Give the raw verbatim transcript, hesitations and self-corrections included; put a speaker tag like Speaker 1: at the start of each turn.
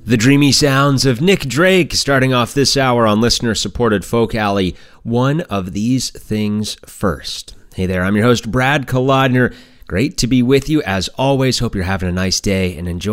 Speaker 1: The dreamy sounds of Nick Drake starting off this hour on listener-supported Folk Alley, One of These Things First. Hey there, I'm your host, Brad Kolodner. Great to be with you as always. Hope you're having a nice day and enjoy